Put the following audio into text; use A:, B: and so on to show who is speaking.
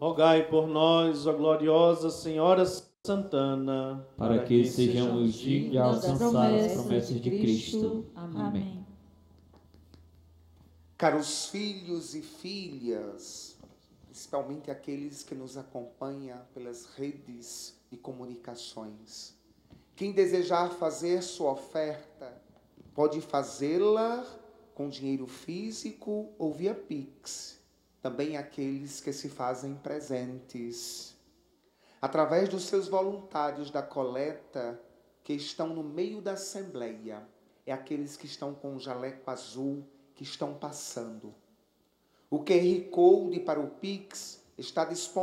A: Rogai por nós, ó gloriosa Senhora Santana,
B: para que sejamos dignos de alcançar as promessas de Cristo. Amém.
C: Caros filhos e filhas, principalmente aqueles que nos acompanham pelas redes de comunicações, quem desejar fazer sua oferta, pode fazê-la com dinheiro físico ou via Pix. Também aqueles que se fazem presentes. Através dos seus voluntários da coleta, que estão no meio da assembleia, é aqueles que estão com o jaleco azul, que estão passando. O QR Code para o Pix está disponível